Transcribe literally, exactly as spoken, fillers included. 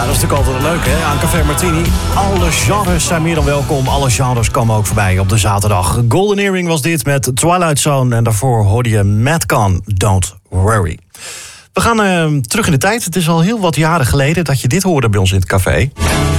Ja, dat is natuurlijk altijd leuk, hè? Aan Café Martini. Alle genres zijn meer dan welkom. Alle genres komen ook voorbij op de zaterdag. Golden Earring was dit met Twilight Zone. En daarvoor hoorde je Madcon, Don't Worry. We gaan uh, terug in de tijd. Het is al heel wat jaren geleden dat je dit hoorde bij ons in het café.